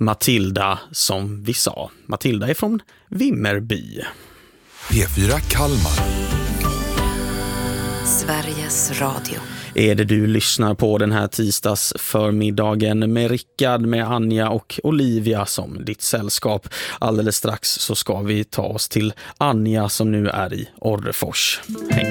Matilda som vi sa. Matilda är från Vimmerby. P4 Kalmar. Sveriges Radio. Är det du lyssnar på den här tisdags förmiddagen med Rickard, med Anja och Olivia som ditt sällskap. Alldeles strax så ska vi ta oss till Anja som nu är i Orrefors. Häng